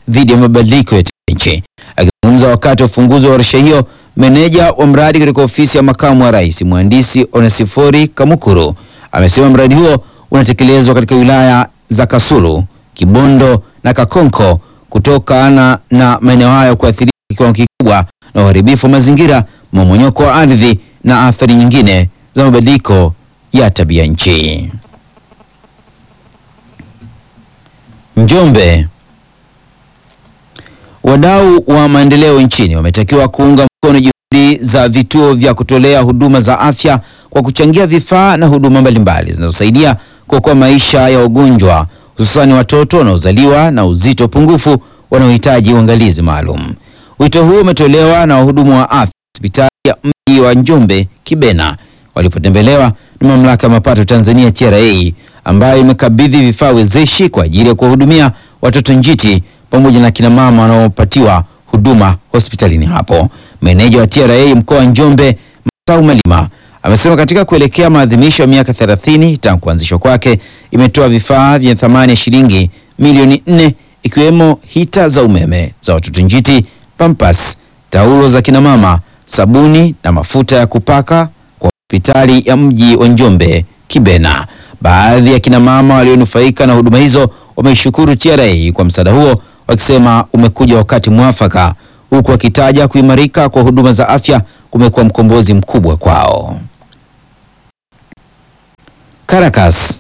dhidi ya mabadiliko ya nchi. Akizungumza wakati wa ufunguzi wa warsha hiyo, meneja wa mradi katika ofisi ya makamu wa rais, mhandisi Onesifori Kamukuru, amesema mradi huo unatekelezwa katika wilaya za Kasulu, Kibondo na Kakonko kutokana na maeneo hayo kuathirika kwa kiwango kikubwa na uharibifu wa mazingira, mmomonyoko wa ardhi na athari nyingine za mabadiliko ya tabia nchi. Njombe. Wadau wa maendeleo nchini wametakiwa kuunga mkono juhudi za vituo vya kutolea huduma za afya kwa kuchangia vifaa na huduma mbalimbali zinazosaidia kuokoa maisha ya wagonjwa, hususani watoto wanaozaliwa na uzito pungufu wanaohitaji uangalizi maalum. Wito huo umetolewa na wahudumu wa afya hospitali ya mji wa Njombe Kibena walipotembelewa na mamlaka ya mapato Tanzania TRA, ambayo imekabidhi vifaa wezeshi kwa ajili ya kuwahudumia watoto njiti pamoja na kina mama wanaopatiwa huduma hospitalini hapo. Meneja wa TRA mkoa wa Njombe, Masau Malima, amesema katika kuelekea maadhimisho ya miaka 30 tangu kuanzishwa kwake, imetoa vifaa vya thamani ya shilingi milioni 4 ikiwemo hita za umeme za watoto njiti, pampas, taulo za kina mama, sabuni na mafuta ya kupaka kwa hospitali ya mji wa Njombe Kibena. Baadhi ya kina mama walionufaika na huduma hizo wameishukuru TRA kwa msaada huo, wakisema umekuja wakati mwafaka, huku wakitaja kuimarika kwa huduma za afya kumekuwa mkombozi mkubwa kwao. Caracas.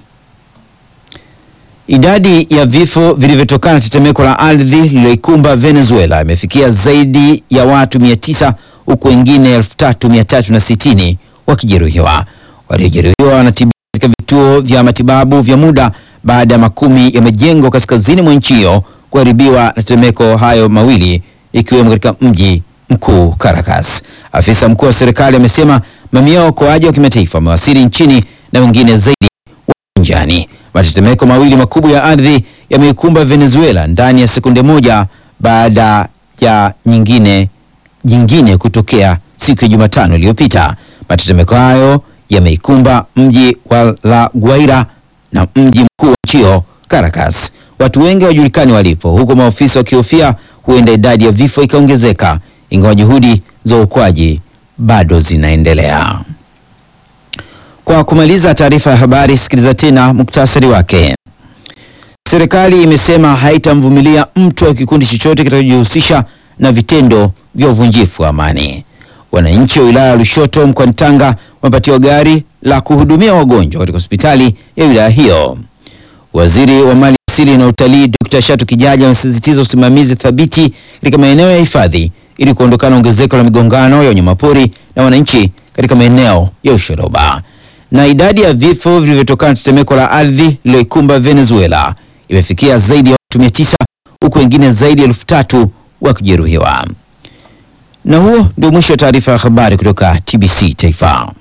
Idadi ya vifo vilivyotokana na tetemeko la ardhi lililoikumba Venezuela imefikia zaidi ya watu 900 huku wengine 3360 wakijeruhiwa. Waliojeruhiwa wanatibiwa katika vituo vya matibabu vya muda baada ya makumi ya majengo kaskazini mwa nchi hiyo kuharibiwa na tetemeko hayo mawili, ikiwemo katika mji mkuu Caracas. Afisa mkuu wa serikali amesema mamia ya waokoaji wa kimataifa wamewasili nchini na wengine zaidi uwanjani. Matetemeko mawili makubwa ya ardhi yameikumba Venezuela ndani ya sekunde moja baada ya jingine kutokea siku ya Jumatano iliyopita. Matetemeko hayo yameikumba mji wa La Guaira na mji mkuu wa nchi hiyo Caracas. Watu wengi hawajulikani walipo, huku maofisa wakihofia huenda idadi ya vifo ikaongezeka, ingawa juhudi za uokoaji bado zinaendelea. Kwa kumaliza taarifa ya habari, sikiliza tena muktasari wake. Serikali imesema haitamvumilia mtu wa kikundi chochote kitakachojihusisha na vitendo vya uvunjifu wa amani. Wananchi wa wilaya ya Lushoto mkoani Tanga wamepatiwa gari la kuhudumia wagonjwa katika hospitali ya wilaya hiyo. Waziri wa Mali Asili na Utalii Dr. Shatu Kijaji amesisitiza usimamizi thabiti katika maeneo ya hifadhi ili kuondokana ongezeko la migongano ya wanyamapori na wananchi katika maeneo ya ushoroba. Na idadi ya vifo vilivyotokana na tetemeko la ardhi lililoikumba Venezuela imefikia zaidi ya watu 900 huku wengine zaidi ya 3000 wakijeruhiwa. Na huo ndio mwisho wa taarifa ya habari kutoka TBC Taifa.